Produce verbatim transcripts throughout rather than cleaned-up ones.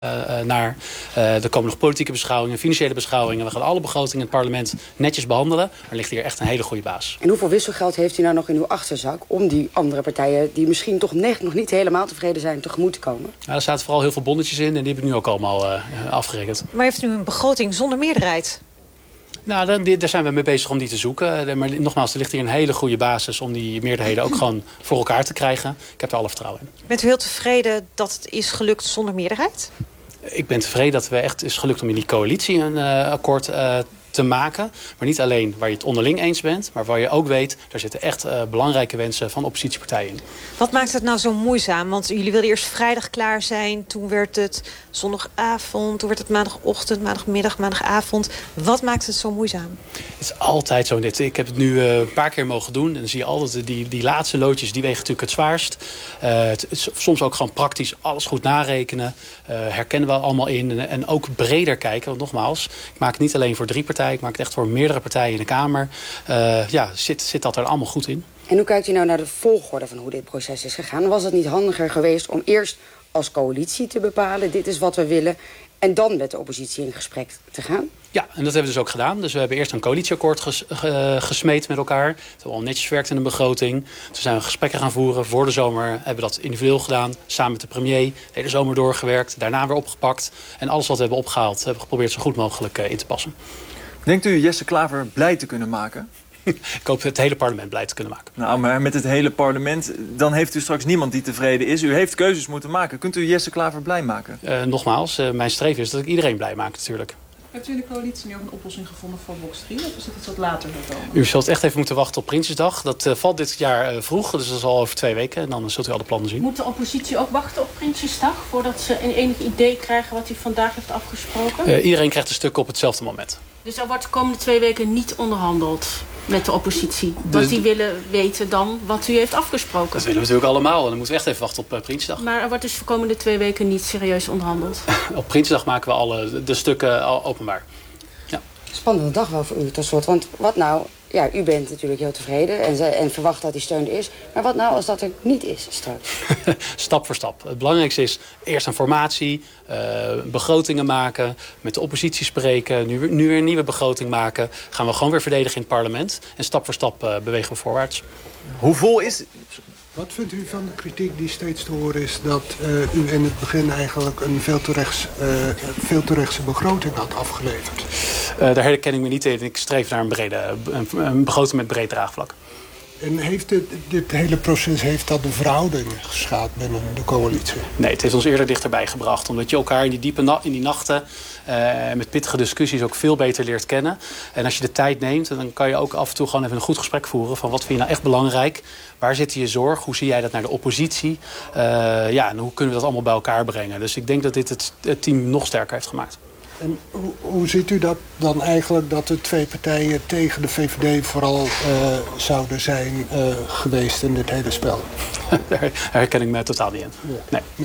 Uh, naar. Uh, er komen nog politieke beschouwingen, financiële beschouwingen. We gaan alle begrotingen in het parlement netjes behandelen. Er ligt hier echt een hele goede baas. En hoeveel wisselgeld heeft u nou nog in uw achterzak om die andere partijen die misschien toch net nog niet helemaal tevreden zijn tegemoet te komen? Ja, er zaten vooral heel veel bonnetjes in en die heb ik nu ook allemaal uh, afgerekend. Maar heeft u een begroting zonder meerderheid? Nou, daar, daar zijn we mee bezig om die te zoeken. Maar nogmaals, er ligt hier een hele goede basis om die meerderheden ook gewoon voor elkaar te krijgen. Ik heb er alle vertrouwen in. Bent u heel tevreden dat het is gelukt zonder meerderheid? Ik ben tevreden dat we echt is gelukt om in die coalitie een uh, akkoord uh, te maken. Maar niet alleen waar je het onderling eens bent, maar waar je ook weet, daar zitten echt uh, belangrijke wensen van oppositiepartijen in. Wat maakt het nou zo moeizaam? Want jullie wilden eerst vrijdag klaar zijn, toen werd het zondagavond, toen werd het maandagochtend, maandagmiddag, maandagavond. Wat maakt het zo moeizaam? Het is altijd zo dit. Ik heb het nu uh, een paar keer mogen doen. En dan zie je altijd die, die laatste loodjes, die wegen natuurlijk het zwaarst. Uh, het, het, soms ook gewoon praktisch alles goed narekenen. Uh, herkennen we allemaal in. En, en ook breder kijken. Want nogmaals, ik maak het niet alleen voor drie partijen. Ik maak het echt voor meerdere partijen in de Kamer. Uh, ja, zit, zit dat er allemaal goed in. En hoe kijkt u nou naar de volgorde van hoe dit proces is gegaan? Was het niet handiger geweest om eerst als coalitie te bepalen, dit is wat we willen, en dan met de oppositie in gesprek te gaan? Ja, en dat hebben we dus ook gedaan. Dus we hebben eerst een coalitieakkoord ges, uh, gesmeed met elkaar. Toen hebben we al netjes verwerkt in een begroting. Toen zijn we gesprekken gaan voeren. Voor de zomer hebben we dat individueel gedaan. Samen met de premier. De hele zomer doorgewerkt. Daarna weer opgepakt. En alles wat we hebben opgehaald, hebben we geprobeerd zo goed mogelijk uh, in te passen. Denkt u Jesse Klaver blij te kunnen maken? Ik hoop het hele parlement blij te kunnen maken. Nou, maar met het hele parlement, dan heeft u straks niemand die tevreden is. U heeft keuzes moeten maken. Kunt u Jesse Klaver blij maken? Uh, nogmaals, uh, mijn streven is dat ik iedereen blij maak natuurlijk. Hebt u in de coalitie nu ook een oplossing gevonden voor box drie? Of is het iets wat later zal komen? U zult echt even moeten wachten op Prinsjesdag. Dat uh, valt dit jaar uh, vroeg, dus dat is al over twee weken. En dan zult u alle plannen zien. Moet de oppositie ook wachten op Prinsjesdag voordat ze een enig idee krijgen wat u vandaag heeft afgesproken? Uh, iedereen krijgt een stuk op hetzelfde moment. Dus er wordt de komende twee weken niet onderhandeld met de oppositie. Want die willen weten dan wat u heeft afgesproken. Dat willen we natuurlijk allemaal. En dan moeten we echt even wachten op uh, Prinsjesdag. Maar er wordt dus de komende twee weken niet serieus onderhandeld. Op Prinsjesdag maken we alle de stukken al openbaar. Ja. Spannende dag wel voor u tot slot. Want wat nou, ja, u bent natuurlijk heel tevreden en, ze, en verwacht dat die steun er is. Maar wat nou als dat er niet is straks? Stap voor stap. Het belangrijkste is eerst een formatie, uh, begrotingen maken, met de oppositie spreken. Nu, nu weer een nieuwe begroting maken. Gaan we gewoon weer verdedigen in het parlement. En stap voor stap uh, bewegen we voorwaarts. Hoe vol is... Wat vindt u van de kritiek die steeds te horen is dat uh, u in het begin eigenlijk een veel te, rechts, uh, veel te rechtse begroting had afgeleverd? Uh, daar herken ik me niet in. Ik streef naar een, brede, een, een begroting met breed draagvlak. En heeft dit, dit hele proces heeft dat de verhouding geschaad binnen de coalitie? Nee, het heeft ons eerder dichterbij gebracht. Omdat je elkaar in die diepe na- in die nachten uh, met pittige discussies ook veel beter leert kennen. En als je de tijd neemt, dan kan je ook af en toe gewoon even een goed gesprek voeren. Van wat vind je nou echt belangrijk? Waar zit je zorg? Hoe zie jij dat naar de oppositie? Uh, ja, en hoe kunnen we dat allemaal bij elkaar brengen? Dus ik denk dat dit het, het team nog sterker heeft gemaakt. En hoe, hoe ziet u dat dan eigenlijk dat de twee partijen tegen de V V D vooral uh, zouden zijn uh, geweest in dit hele spel? Daar herken ik me totaal niet in. Nee. Ja.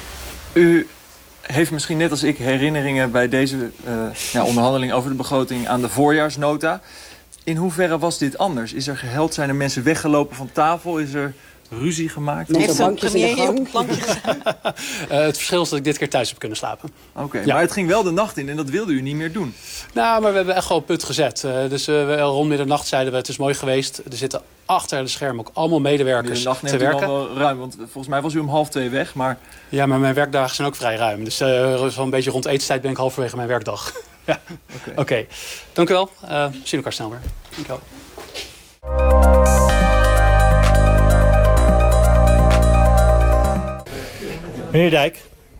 U heeft misschien net als ik herinneringen bij deze uh, ja, onderhandeling over de begroting aan de voorjaarsnota. In hoeverre was dit anders? Is er geheld? Zijn er mensen weggelopen van tafel? Is er ruzie gemaakt? Nee, Heeft de premier hier op het plankje gestaan? uh, het verschil is dat ik dit keer thuis heb kunnen slapen. Oké, okay, ja. Maar het ging wel de nacht in en dat wilde u niet meer doen. Nou, maar we hebben echt gewoon punt gezet. Uh, dus uh, we, rond middernacht zeiden we, het is mooi geweest. Er zitten achter de schermen ook allemaal medewerkers nacht te werken. Wel ruim, want volgens mij was u om half twee weg. Maar... Ja, maar mijn werkdagen zijn ook vrij ruim. Dus uh, zo'n beetje rond etenstijd ben ik halverwege mijn werkdag. Ja. Oké, okay. okay. Dank u wel. Uh, zien elkaar snel weer. Dank u wel. Meneer Dijk.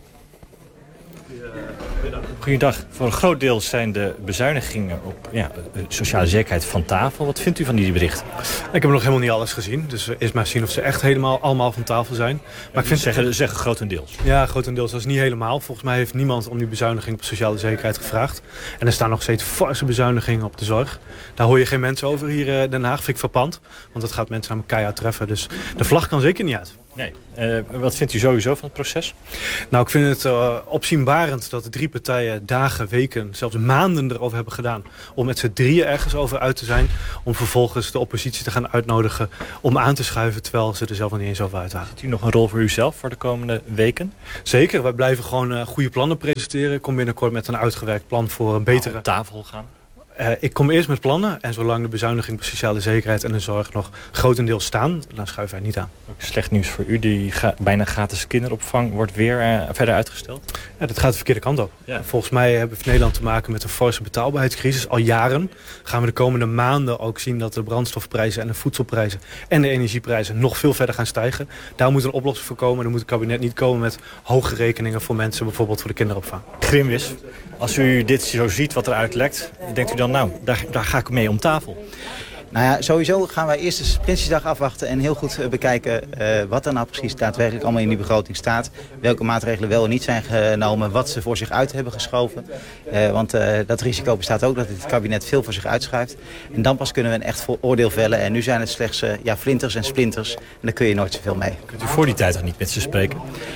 Goedendag. Voor een groot deel zijn de bezuinigingen op ja, sociale zekerheid van tafel. Wat vindt u van die berichten? Ik heb nog helemaal niet alles gezien. Dus eerst maar zien of ze echt helemaal allemaal van tafel zijn. Maar ik vind zeggen, zeggen grotendeels. Ja, grotendeels. Dat is niet helemaal. Volgens mij heeft niemand om die bezuiniging op sociale zekerheid gevraagd. En er staan nog steeds forse bezuinigingen op de zorg. Daar hoor je geen mensen over hier in Den Haag. Vind ik verpand. Want dat gaat mensen namelijk keihard treffen. Dus de vlag kan zeker niet uit. Nee. Uh, wat vindt u sowieso van het proces? Nou, ik vind het uh, opzienbarend dat de drie partijen dagen, weken, zelfs maanden erover hebben gedaan om met z'n drieën ergens over uit te zijn. Om vervolgens de oppositie te gaan uitnodigen om aan te schuiven terwijl ze er zelf nog niet eens over uithalen. Ziet u nog een rol voor uzelf voor de komende weken? Zeker, wij blijven gewoon uh, goede plannen presenteren. Ik kom binnenkort met een uitgewerkt plan voor een betere... Op tafel gaan? Uh, ik kom eerst met plannen en zolang de bezuiniging op sociale zekerheid en de zorg nog grotendeels staan, dan schuiven wij niet aan. Ook slecht nieuws voor u, die ga, bijna gratis kinderopvang wordt weer uh, verder uitgesteld? Ja, dat gaat de verkeerde kant op. Ja. Volgens mij hebben we Nederland te maken met een forse betaalbaarheidscrisis. Al jaren gaan we de komende maanden ook zien dat de brandstofprijzen en de voedselprijzen en de energieprijzen nog veel verder gaan stijgen. Daar moet een oplossing voor komen. Dan moet het kabinet niet komen met hoge rekeningen voor mensen, bijvoorbeeld voor de kinderopvang. Grimwis, als u dit zo ziet wat eruit lekt, denkt u dan nou, daar, daar ga ik mee om tafel? Nou ja, sowieso gaan wij eerst de Prinsjesdag afwachten en heel goed uh, bekijken uh, wat er nou precies daadwerkelijk allemaal in die begroting staat. Welke maatregelen wel en niet zijn genomen, wat ze voor zich uit hebben geschoven. Uh, want uh, dat risico bestaat ook dat het kabinet veel voor zich uitschuift. En dan pas kunnen we een echt oordeel vellen. En nu zijn het slechts uh, ja, flinters en splinters en daar kun je nooit zoveel mee. Kunt u voor die tijd nog niet met ze spreken?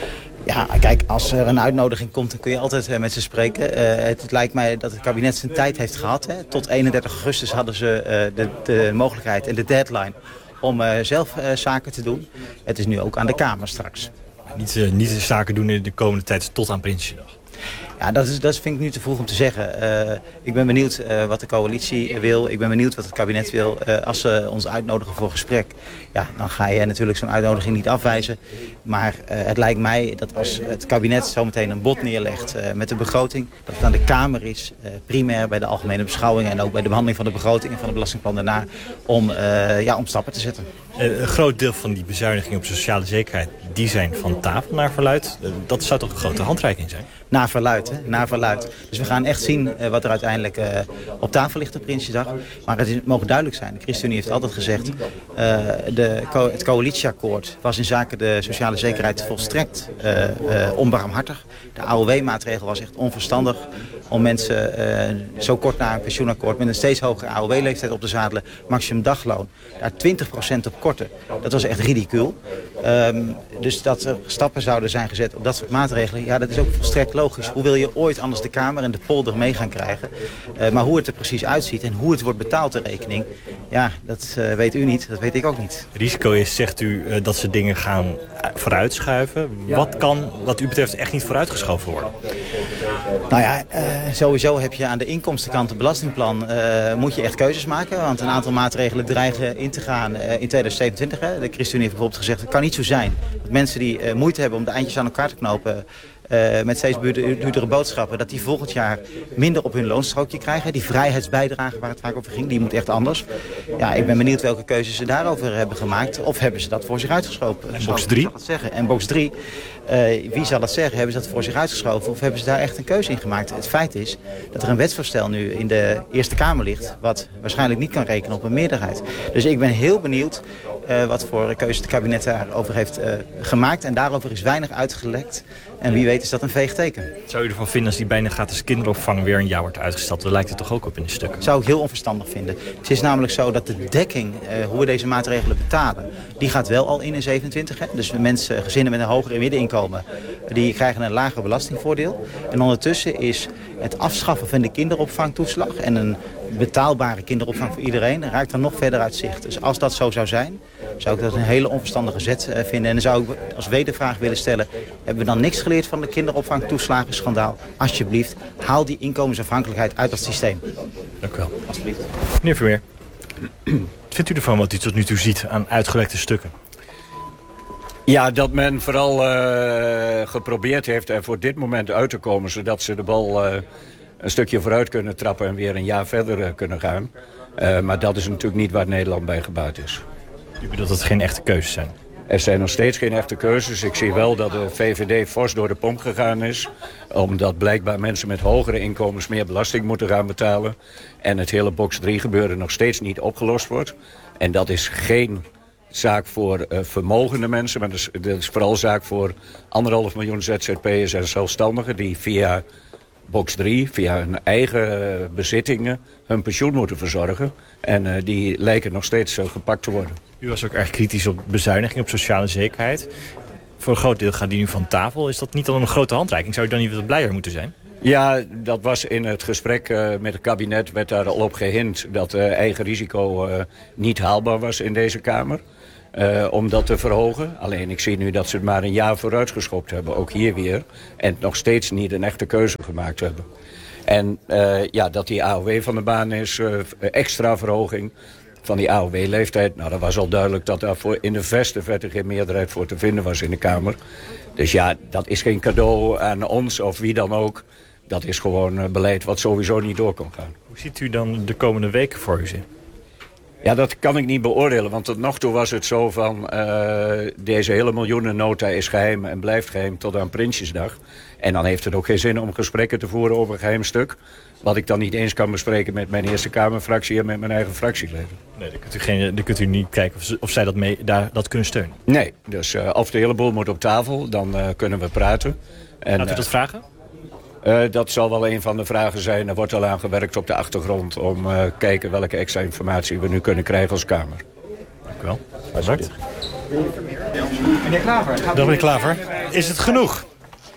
Ja, kijk, als er een uitnodiging komt, dan kun je altijd uh, met ze spreken. Uh, het, het lijkt mij dat het kabinet zijn tijd heeft gehad. Hè. Tot eenendertig augustus hadden ze uh, de, de mogelijkheid en de deadline om uh, zelf uh, zaken te doen. Het is nu ook aan de Kamer straks. Niet, uh, niet de zaken doen in de komende tijd tot aan Prinsjesdag. Ja, dat, is, dat vind ik nu te vroeg om te zeggen. Uh, ik ben benieuwd uh, wat de coalitie wil. Ik ben benieuwd wat het kabinet wil. Uh, als ze ons uitnodigen voor gesprek, ja, dan ga je natuurlijk zo'n uitnodiging niet afwijzen. Maar uh, het lijkt mij dat als het kabinet zometeen een bod neerlegt uh, met de begroting, dat het aan de Kamer is, uh, primair bij de algemene beschouwingen en ook bij de behandeling van de begroting en van de belastingplan daarna, om, uh, ja, om stappen te zetten. Uh, een groot deel van die bezuinigingen op sociale zekerheid, die zijn van tafel naar verluid. Uh, dat zou toch een grote handreiking zijn? Naar verluid, hè? Naar verluid. Dus we gaan echt zien uh, wat er uiteindelijk uh, op tafel ligt op Prinsjesdag. Maar het is, mogen duidelijk zijn. De ChristenUnie heeft altijd gezegd, uh, de, het coalitieakkoord was in zaken de sociale zekerheid volstrekt uh, uh, onbarmhartig. De A O W-maatregel was echt onverstandig om mensen uh, zo kort na een pensioenakkoord met een steeds hogere A O W-leeftijd op te zadelen, maximum dagloon, daar twintig procent op korten. Dat was echt ridicuul. Um, dus dat er stappen zouden zijn gezet op dat soort maatregelen, ja, dat is ook volstrekt logisch. Hoe wil je ooit anders de Kamer en de polder mee gaan krijgen? Uh, maar hoe het er precies uitziet en hoe het wordt betaald, de rekening, ja, dat uh, weet u niet, dat weet ik ook niet. Het risico is, zegt u, uh, dat ze dingen gaan vooruitschuiven. Ja. Wat kan, wat u betreft, echt niet vooruitgeschoven worden? Nou ja, uh, sowieso heb je aan de inkomstenkant het belastingplan, uh, moet je echt keuzes maken. Want een aantal maatregelen dreigen in te gaan uh, in tweeduizend zevenentwintig. Hè. De ChristenUnie heeft bijvoorbeeld gezegd, het kan niet zo zijn dat mensen die uh, moeite hebben om de eindjes aan elkaar te knopen, Uh, met steeds duurdere boodschappen, dat die volgend jaar minder op hun loonstrookje krijgen. Die vrijheidsbijdrage waar het vaak over ging, die moet echt anders. Ja, ik ben benieuwd welke keuzes ze daarover hebben gemaakt. Of hebben ze dat voor zich uitgeschoven? En box drie? En box drie, uh, wie zal dat zeggen? Hebben ze dat voor zich uitgeschoven? Of hebben ze daar echt een keuze in gemaakt? Het feit is dat er een wetsvoorstel nu in de Eerste Kamer ligt, wat waarschijnlijk niet kan rekenen op een meerderheid. Dus ik ben heel benieuwd uh, wat voor keuze het kabinet daarover heeft uh, gemaakt. En daarover is weinig uitgelekt. En wie weet is dat een veeg teken. Zou u ervan vinden als die bijna gratis kinderopvang weer een jaar wordt uitgesteld? Daar lijkt het toch ook op in de stukken? Zou ik heel onverstandig vinden. Het is namelijk zo dat de dekking, eh, hoe we deze maatregelen betalen, die gaat wel al in in zevenentwintig. Hè? Dus mensen, gezinnen met een hoger middeninkomen, die krijgen een lager belastingvoordeel. En ondertussen is het afschaffen van de kinderopvangtoeslag en een betaalbare kinderopvang voor iedereen raakt er nog verder uit zicht. Dus als dat zo zou zijn, zou ik dat een hele onverstandige zet uh, vinden. En dan zou ik als wedervraag willen stellen, hebben we dan niks geleerd van de kinderopvangtoeslagenschandaal? Alsjeblieft, haal die inkomensafhankelijkheid uit het systeem. Dank u wel. Alsjeblieft. Meneer Vermeer, wat vindt u ervan wat u tot nu toe ziet aan uitgelekte stukken? Ja, dat men vooral uh, geprobeerd heeft er voor dit moment uit te komen, zodat ze de bal uh, een stukje vooruit kunnen trappen en weer een jaar verder uh, kunnen gaan. Uh, maar dat is natuurlijk niet waar Nederland bij gebaat is. U bedoelt dat het geen echte keuzes zijn? Er zijn nog steeds geen echte keuzes. Ik zie wel dat de V V D fors door de pomp gegaan is. Omdat blijkbaar mensen met hogere inkomens meer belasting moeten gaan betalen. En het hele box drie gebeuren nog steeds niet opgelost wordt. En dat is geen zaak voor uh, vermogende mensen. Maar dat is, dat is vooral zaak voor anderhalf miljoen Z Z P'ers en zelfstandigen die via box drie via hun eigen bezittingen hun pensioen moeten verzorgen. En uh, die lijken nog steeds uh, gepakt te worden. U was ook erg kritisch op bezuiniging, op sociale zekerheid. Voor een groot deel gaan die nu van tafel. Is dat niet dan een grote handreiking? Zou u dan niet wat blijer moeten zijn? Ja, dat was in het gesprek uh, met het kabinet werd daar al op gehind dat uh, eigen risico uh, niet haalbaar was in deze Kamer. Uh, om dat te verhogen. Alleen ik zie nu dat ze het maar een jaar vooruitgeschopt hebben. Ook hier weer. En nog steeds niet een echte keuze gemaakt hebben. En uh, ja, dat die A O W van de baan is. Uh, extra verhoging van die A O W-leeftijd. Nou, dat was al duidelijk dat daar voor in de verste verte geen meerderheid voor te vinden was in de Kamer. Dus ja, dat is geen cadeau aan ons of wie dan ook. Dat is gewoon uh, beleid wat sowieso niet door kan gaan. Hoe ziet u dan de komende weken voor u zin? Ja, dat kan ik niet beoordelen, want tot nog toe was het zo van... Uh, deze hele miljoenennota is geheim en blijft geheim tot aan Prinsjesdag. En dan heeft het ook geen zin om gesprekken te voeren over een geheim stuk. Wat ik dan niet eens kan bespreken met mijn Eerste Kamerfractie en met mijn eigen fractieleden. Nee, dan kunt u, geen, dan kunt u niet kijken of, ze, of zij dat, mee, daar, dat kunnen steunen. Nee, dus uh, of de hele boel moet op tafel, dan uh, kunnen we praten. En, Laat u dat vragen? Uh, dat zal wel een van de vragen zijn. Er wordt al aan gewerkt op de achtergrond om te uh, kijken welke extra informatie we nu kunnen krijgen als Kamer. Dank u wel. Bedankt. Meneer Klaver. Dag meneer Klaver. Is het genoeg?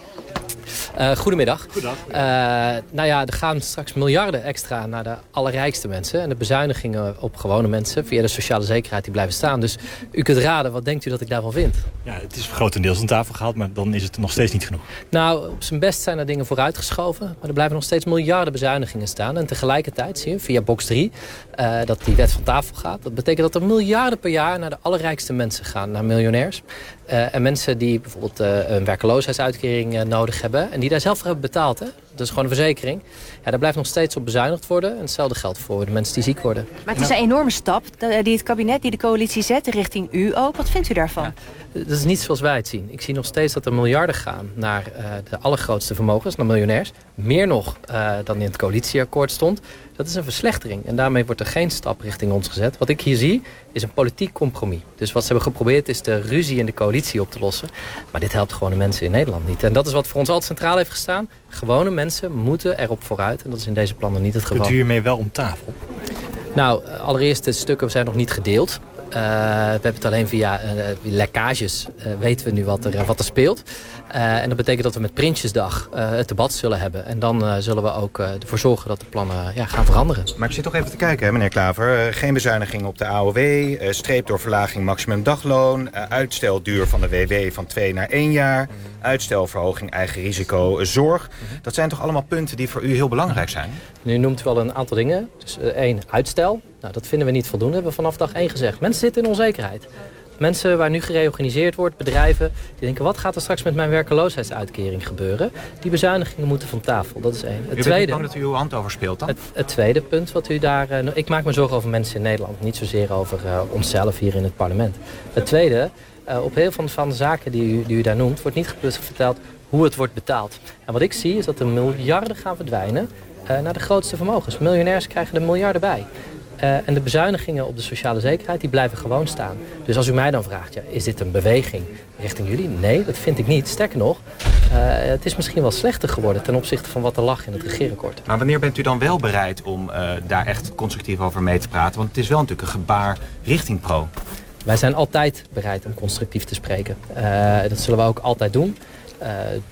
Uh, goedemiddag. Goedendag. Uh, nou ja, er gaan straks miljarden extra naar de allerrijkste mensen. En de bezuinigingen op gewone mensen via de sociale zekerheid die blijven staan. Dus u kunt raden, wat denkt u dat ik daarvan vind? Ja, het is grotendeels aan tafel gehaald, maar dan is het nog steeds niet genoeg. Nou, op zijn best zijn er dingen vooruitgeschoven. Maar er blijven nog steeds miljarden bezuinigingen staan. En tegelijkertijd zie je via box drie uh, dat die wet van tafel gaat. Dat betekent dat er miljarden per jaar naar de allerrijkste mensen gaan. Naar miljonairs. Uh, en mensen die bijvoorbeeld uh, een werkloosheidsuitkering uh, nodig hebben. En die daar zelf voor hebben betaald. Hè? Dat is gewoon een verzekering. Ja, daar blijft nog steeds op bezuinigd worden. En hetzelfde geldt voor de mensen die ziek worden. Maar het is een enorme stap die het kabinet, die de coalitie zet richting u ook. Wat vindt u daarvan? Ja, dat is niet zoals wij het zien. Ik zie nog steeds dat er miljarden gaan naar uh, de allergrootste vermogens, naar miljonairs. Meer nog uh, dan in het coalitieakkoord stond. Dat is een verslechtering. En daarmee wordt er geen stap richting ons gezet. Wat ik hier zie, is een politiek compromis. Dus wat ze hebben geprobeerd is de ruzie in de coalitie op te lossen. Maar dit helpt gewone mensen in Nederland niet. En dat is wat voor ons altijd centraal heeft gestaan. Gewone mensen moeten erop vooruit. En dat is in deze plannen niet het geval. Kunt u hiermee wel om tafel? Nou, allereerst, de stukken zijn nog niet gedeeld. Uh, we hebben het alleen via uh, lekkages uh, weten we nu wat er, uh, wat er speelt. Uh, en dat betekent dat we met Prinsjesdag uh, het debat zullen hebben. En dan uh, zullen we ook uh, ervoor zorgen dat de plannen uh, ja, gaan veranderen. Maar ik zit toch even te kijken, hè, meneer Klaver. Uh, geen bezuiniging op de A O W, uh, streep door verlaging maximum dagloon... Uh, uitstelduur van de W W van twee naar één jaar... Mm. uitstelverhoging eigen risico uh, zorg. Mm-hmm. Dat zijn toch allemaal punten die voor u heel belangrijk zijn? Nu noemt u wel een aantal dingen. Dus uh, één, uitstel. Nou, dat vinden we niet voldoende, hebben we vanaf dag één gezegd. Mensen zitten in onzekerheid. Mensen waar nu gereorganiseerd wordt, bedrijven, die denken... wat gaat er straks met mijn werkloosheidsuitkering gebeuren? Die bezuinigingen moeten van tafel, dat is één. Het u tweede, bent bang dat u uw hand overspeelt dan? Het, het tweede punt wat u daar... Uh, ik maak me zorgen over mensen in Nederland, niet zozeer over uh, onszelf hier in het parlement. Het tweede, uh, op heel veel van de zaken die u, die u daar noemt... wordt niet verteld hoe het wordt betaald. En wat ik zie is dat er miljarden gaan verdwijnen uh, naar de grootste vermogens. Miljonairs krijgen er miljarden bij. Uh, en de bezuinigingen op de sociale zekerheid, die blijven gewoon staan. Dus als u mij dan vraagt, ja, is dit een beweging richting jullie? Nee, dat vind ik niet. Sterker nog, uh, het is misschien wel slechter geworden ten opzichte van wat er lag in het regeerakkoord. Maar wanneer bent u dan wel bereid om uh, daar echt constructief over mee te praten? Want het is wel natuurlijk een gebaar richting pro. Wij zijn altijd bereid om constructief te spreken. Uh, dat zullen we ook altijd doen. Uh,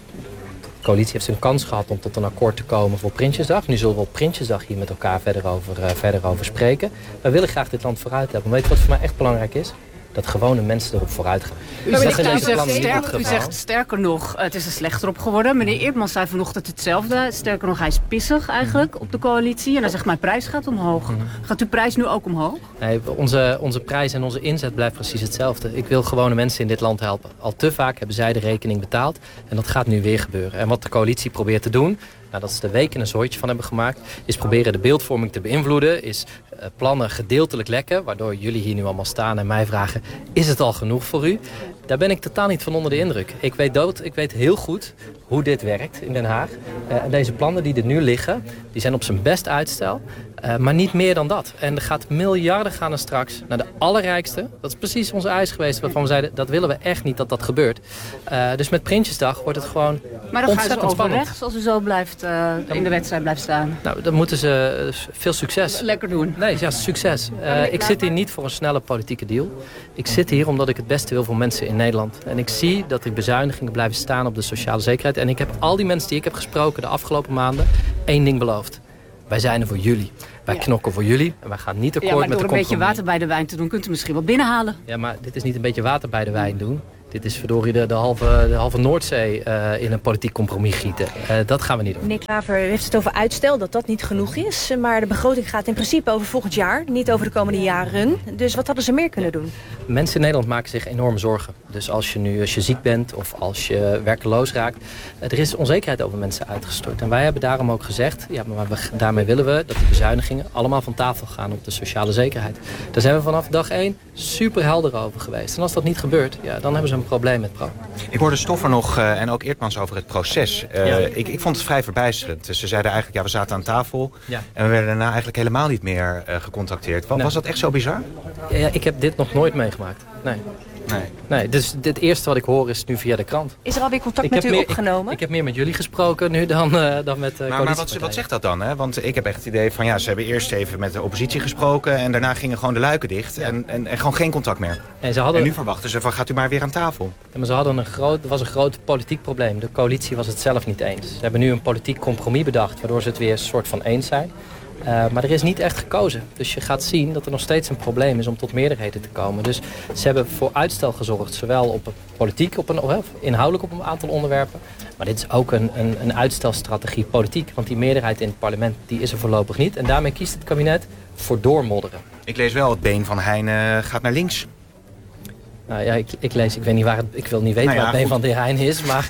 De coalitie heeft een kans gehad om tot een akkoord te komen voor Prinsjesdag. Nu zullen we op Prinsjesdag hier met elkaar verder over, uh, verder over spreken. Wij willen graag dit land vooruit hebben. Weet je wat voor mij echt belangrijk is? Dat gewone mensen erop vooruit gaan. U, u, zegt, u, zegt, sterker, u zegt sterker nog, het is er slechter op geworden. Meneer Eerdmans zei vanochtend hetzelfde. Sterker nog, hij is pissig eigenlijk op de coalitie. En hij zegt, mijn prijs gaat omhoog. Gaat uw prijs nu ook omhoog? Nee, onze, onze prijs en onze inzet blijft precies hetzelfde. Ik wil gewone mensen in dit land helpen. Al te vaak hebben zij de rekening betaald. En dat gaat nu weer gebeuren. En wat de coalitie probeert te doen... Nou, dat ze er weken een zooitje van hebben gemaakt... is proberen de beeldvorming te beïnvloeden... is uh, plannen gedeeltelijk lekken... waardoor jullie hier nu allemaal staan en mij vragen... is het al genoeg voor u? Daar ben ik totaal niet van onder de indruk. Ik weet, dood, ik weet heel goed hoe dit werkt in Den Haag. Uh, en deze plannen die er nu liggen... die zijn op zijn best uitstel. Uh, maar niet meer dan dat. En er gaat miljarden gaan er straks naar de allerrijkste. Dat is precies onze eis geweest waarvan we zeiden, dat willen we echt niet dat dat gebeurt. Uh, dus met Prinsjesdag wordt het gewoon maar dan ontzettend gaan ze spannend. overrechts als u zo blijft, uh, in de wedstrijd blijft staan. Nou, dan moeten ze uh, veel succes. Lekker doen. Nee, ja, succes. Uh, ik zit hier niet voor een snelle politieke deal. Ik zit hier omdat ik het beste wil voor mensen in Nederland. En ik zie dat die bezuinigingen blijven staan op de sociale zekerheid. En ik heb al die mensen die ik heb gesproken de afgelopen maanden één ding beloofd. Wij zijn er voor jullie. Wij ja. knokken voor jullie en wij gaan niet akkoord ja, maar met de door compromis. een beetje water bij de wijn te doen, kunt u misschien wel binnenhalen. Ja, maar dit is niet een beetje water bij de wijn doen. Dit is verdorie de, de, halve, de halve Noordzee uh, in een politiek compromis gieten. Uh, dat gaan we niet doen. Meneer Klaver heeft het over uitstel, dat dat niet genoeg is. Maar de begroting gaat in principe over volgend jaar, niet over de komende jaren. Dus wat hadden ze meer kunnen doen? Mensen in Nederland maken zich enorm zorgen. Dus als je nu als je ziek bent of als je werkeloos raakt, er is onzekerheid over mensen uitgestort. En wij hebben daarom ook gezegd, ja, maar we, daarmee willen we dat die bezuinigingen allemaal van tafel gaan op de sociale zekerheid. Daar zijn we vanaf dag één super helder over geweest. En als dat niet gebeurt, ja, dan hebben ze een probleem met Pro. Ik hoorde Stoffer nog uh, en ook Eertmans over het proces. Uh, ja. ik, ik vond het vrij verbijsterend. Dus ze zeiden eigenlijk, ja, we zaten aan tafel. Ja. En we werden daarna eigenlijk helemaal niet meer uh, gecontacteerd. Was, nee. was dat echt zo bizar? Ja, ik heb dit nog nooit meegemaakt. Nee. Nee. nee, dus het eerste wat ik hoor is nu via de krant. Is er alweer contact ik met u meer, opgenomen? Ik, ik heb meer met jullie gesproken nu dan, uh, dan met uh, Maar, maar wat, wat zegt dat dan? Hè? Want ik heb echt het idee van, ja, ze hebben eerst even met de oppositie gesproken en daarna gingen gewoon de luiken dicht. Ja. En, en, en gewoon geen contact meer. En, ze hadden, en nu verwachten ze van, gaat u maar weer aan tafel. Ja, maar ze hadden een groot, er was een groot politiek probleem. De coalitie was het zelf niet eens. Ze hebben nu een politiek compromis bedacht, waardoor ze het weer een soort van eens zijn. Uh, maar er is niet echt gekozen. Dus je gaat zien dat er nog steeds een probleem is om tot meerderheden te komen. Dus ze hebben voor uitstel gezorgd. Zowel op politiek, op een, of inhoudelijk op een aantal onderwerpen. Maar dit is ook een, een, een uitstelstrategie politiek. Want die meerderheid in het parlement die is er voorlopig niet. En daarmee kiest het kabinet voor doormodderen. Ik lees wel, het been van Heijn gaat naar links. Nou ja, ik, ik lees, ik weet niet waar het, ik wil niet weten nou ja, wat het been van de heer Heijn is, maar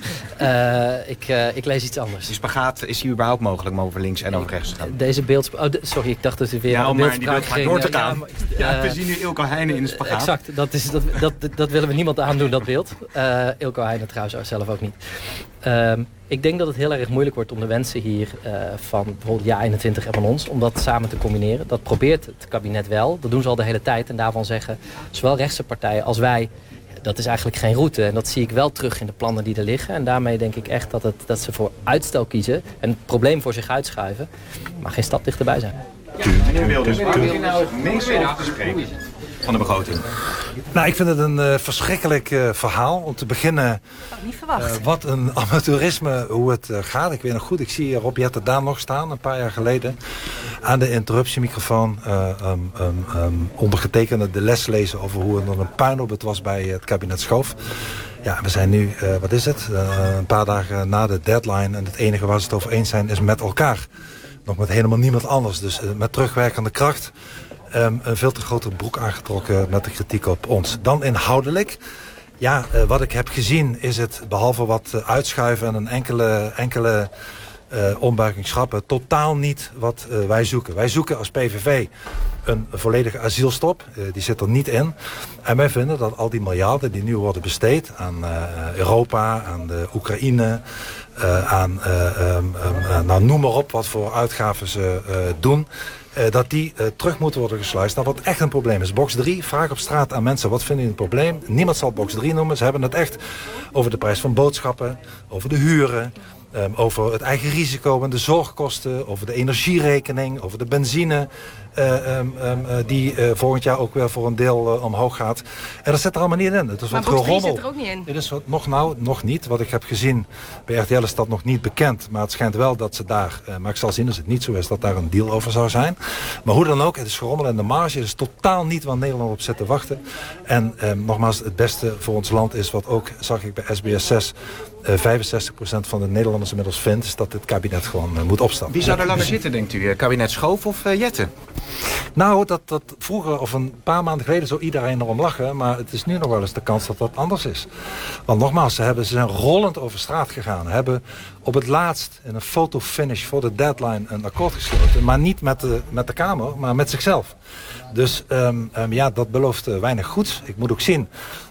uh, ik, uh, ik lees iets anders. Die spagaat, is die überhaupt mogelijk om over links en over rechts te gaan? Deze beeld, oh, de, sorry, ik dacht dat u weer ja, een om beeldspraak maar die beeld door te gaan. Ja, ja, uh, we zien nu Ilko Heijnen in de spagaat. Exact, dat, is, dat, dat, dat, dat willen we niemand aandoen, dat beeld. Uh, Ilko Heijnen trouwens zelf ook niet. Uh, ik denk dat het heel erg moeilijk wordt om de wensen hier uh, van bijvoorbeeld Ja eenentwintig en van ons, om dat samen te combineren. Dat probeert het kabinet wel, dat doen ze al de hele tijd. En daarvan zeggen zowel rechtse partijen als wij, dat is eigenlijk geen route. En dat zie ik wel terug in de plannen die er liggen. En daarmee denk ik echt dat, het, dat ze voor uitstel kiezen en het probleem voor zich uitschuiven, maar geen stap dichterbij zijn. Meneer Wilders, waar wil je nou het meest over spreken van de begroting? Nou, ik vind het een uh, verschrikkelijk uh, verhaal. Om te beginnen, niet verwacht. Uh, wat een amateurisme, hoe het uh, gaat. Ik weet nog goed, ik zie hier Rob Jetten Daan nog staan, een paar jaar geleden. Aan de interruptiemicrofoon, uh, um, um, um, ondergetekende de les lezen over hoe het een puinhoop het was bij het kabinet Schoof. Ja, we zijn nu, uh, wat is het, uh, een paar dagen na de deadline. En het enige waar ze het over eens zijn is met elkaar. Nog met helemaal niemand anders. Dus uh, met terugwerkende kracht. Um, een veel te grote broek aangetrokken met de kritiek op ons. Dan inhoudelijk. Ja, uh, wat ik heb gezien is het, behalve wat uh, uitschuiven en een enkele, enkele uh, ombuiging schrappen, totaal niet wat uh, wij zoeken. Wij zoeken als P V V een volledige asielstop. Uh, die zit er niet in. En wij vinden dat al die miljarden die nu worden besteed aan uh, Europa, aan de Oekraïne, uh, aan, uh, um, um, nou, noem maar op wat voor uitgaven ze uh, doen. Uh, dat die uh, terug moeten worden gesluist naar wat echt een probleem is. Box drie, vraag op straat aan mensen, wat vinden jullie een probleem? Niemand zal box drie noemen. Ze hebben het echt over de prijs van boodschappen, over de huren, um, over het eigen risico en de zorgkosten, over de energierekening, over de benzine, uh, um, um, uh, die uh, volgend jaar ook weer voor een deel uh, omhoog gaat. En dat zit er allemaal niet in. Het is maar wat gerommel. zit er ook niet in. Het is wat, nog, nou, nog niet. Wat ik heb gezien bij R T L is dat nog niet bekend. Maar het schijnt wel dat ze daar, uh, maar ik zal zien als het niet zo is, dat daar een deal over zou zijn. Maar hoe dan ook, het is gerommel en de marge. Het is totaal niet waar Nederland op zit te wachten. En um, nogmaals, het beste voor ons land is wat ook, zag ik bij S B S zes, uh, vijfenzestig procent van de Nederlanders inmiddels vindt, is dat het kabinet gewoon uh, moet opstappen. Wie zou er langer zitten, denkt u? Kabinet Schoof of uh, Jetten? Nou, dat, dat vroeger of een paar maanden geleden zou iedereen erom lachen. Maar het is nu nog wel eens de kans dat dat anders is. Want nogmaals, ze, hebben, ze zijn rollend over straat gegaan. Hebben op het laatst in een fotofinish voor de deadline een akkoord gesloten. Maar niet met de, met de Kamer, maar met zichzelf. Dus um, um, ja, dat belooft uh, weinig goeds. Ik moet ook zien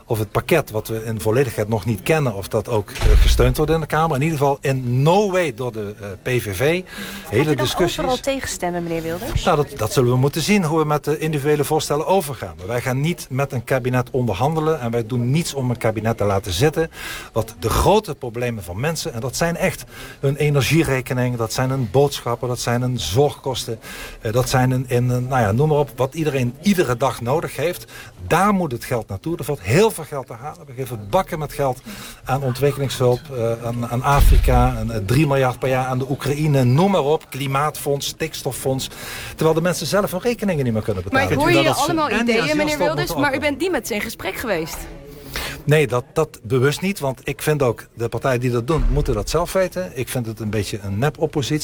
of het pakket wat we in volledigheid nog niet kennen, of dat ook uh, gesteund wordt in de Kamer. In ieder geval in no way door de uh, P V V. Hele Gaat discussies. overal tegenstemmen, meneer Wilders? Nou, dat, dat zullen we moeten zien hoe we met de individuele voorstellen overgaan. Maar wij gaan niet met een kabinet onderhandelen en wij doen niets om een kabinet te laten zitten. Wat de grote problemen van mensen, en dat zijn echt hun energierekening, dat zijn hun boodschappen, dat zijn hun zorgkosten, uh, dat zijn een, in, uh, nou ja, noem maar op, wat iedereen iedere dag nodig heeft. Daar moet het geld naartoe. Er valt heel veel geld te halen. We geven bakken met geld aan ontwikkelingshulp, uh, aan, aan Afrika, en, uh, drie miljard per jaar aan de Oekraïne, noem maar op, klimaatfonds, stikstoffonds. Terwijl de mensen zelf hun rekeningen niet meer kunnen betalen. Maar ik hoor je allemaal ideeën, meneer Wilders, maar u bent niet met ze in gesprek geweest. Nee, dat, dat bewust niet. Want ik vind ook, de partijen die dat doen, moeten dat zelf weten. Ik vind het een beetje een nep-oppositie.